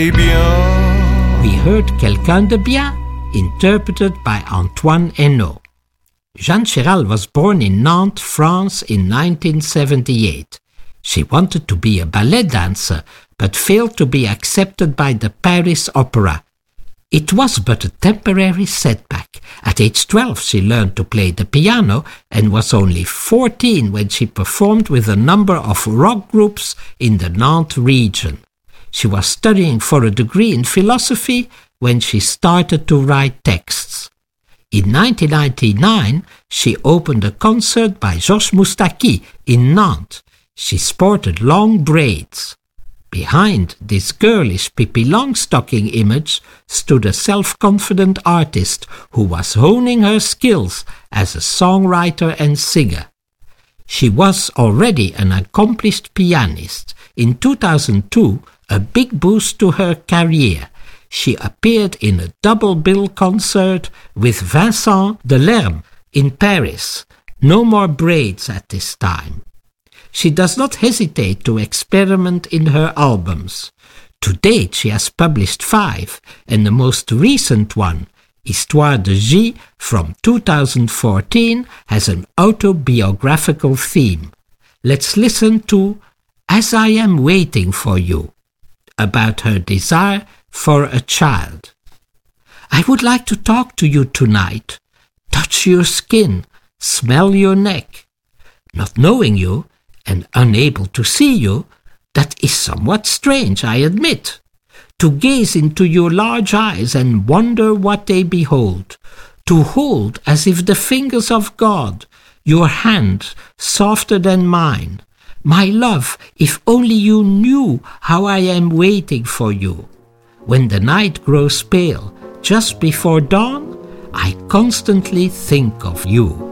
Eh bien. We heard Quelqu'un de bien, interpreted by Antoine Hainaut. Jeanne Chéral was born in Nantes, France in 1978. She wanted to be a ballet dancer, but failed to be accepted by the Paris Opera. It was but a temporary setback. At age 12, she learned to play the piano and was only 14 when she performed with a number of rock groups in the Nantes region. She was studying for a degree in philosophy when she started to write texts. In 1999, she opened a concert by Georges Moustaki in Nantes. She sported long braids. Behind this girlish Pippi Longstocking image stood a self-confident artist who was honing her skills as a songwriter and singer. She was already an accomplished pianist. In 2002, a big boost to her career. She appeared in a double bill concert with Vincent Delerme in Paris. No more braids at this time. She does not hesitate to experiment in her albums. To date, she has published 5, and the most recent one, Histoire de J, from 2014, has an autobiographical theme. Let's listen to As I Am Waiting for You, about her desire for a child. I would like to talk to you tonight, touch your skin, smell your neck. Not knowing you, and unable to see you, that is somewhat strange, I admit. To gaze into your large eyes and wonder what they behold. To hold, as if the fingers of God, your hand softer than mine. My love, if only you knew how I am waiting for you. When the night grows pale, just before dawn, I constantly think of you.